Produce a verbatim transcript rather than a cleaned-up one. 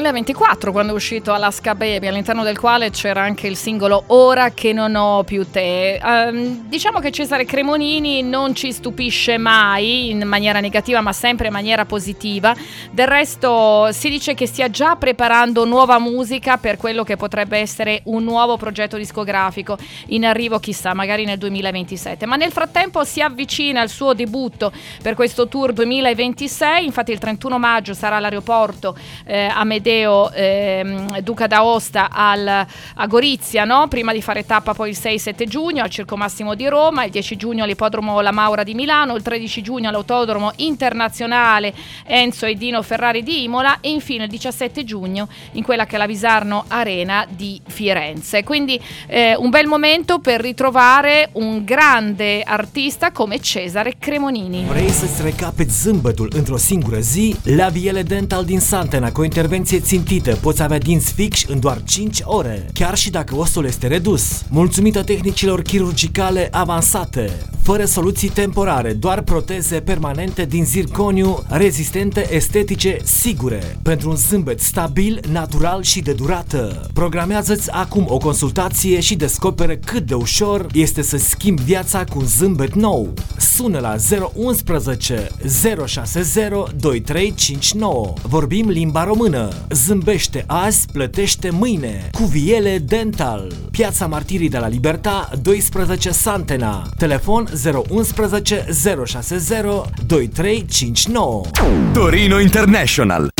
duemilaventiquattro, quando è uscito Alaska Baby, all'interno del quale c'era anche il singolo Ora che non ho più te. Um, diciamo che Cesare Cremonini non ci stupisce mai in maniera negativa, ma sempre in maniera positiva. Del resto si dice che stia già preparando nuova musica per quello che potrebbe essere un nuovo progetto discografico in arrivo, chissà, magari nel duemilaventisette. Ma nel frattempo si avvicina il suo debutto per questo tour duemilaventisei. Infatti il trentuno maggio sarà all'aeroporto eh, Amedeo eh, Duca d'Aosta al, a Gorizia, no? Prima di fare tappa poi il sei sette giugno al Circo Massimo di Roma, il dieci giugno all'ippodromo La Maura di Milano, il tredici giugno all'autodromo internazionale Enzo e Dino Ferrari di Imola e infine il diciassette giugno in quella che è la Visarno Arena di Firenze. Quindi eh, un bel momento per ritrovare un grande artista come Cesare Cremonini. Vrei să-ți recapeți zâmbetul într-o singură zi? Labiale Dental din Santena, cu o intervenție țintită, poți avea dinți fixi în doar cinci ore, chiar și dacă osul este redus. Mulțumită tehnicilor chirurgicale avansate, fără soluții temporare, doar proteze permanente din zirconiu, rezistente, estetice, sigure, pentru un zâmbet stabil, natural și de durată. Programează-ți acum o consultație și descoperă cât de ușor este să schimbi viața cu un zâmbet nou. Sună la zero unsprezece zero șase zero doi trei cinci nouă. Vorbim limba română. Zâmbește azi, plătește mâine. Cuviele Dental. Piața Martirii de la Libertà, doisprezece Santena. Telefon zero unsprezece zero șase zero doi trei cinci nouă. Torino International.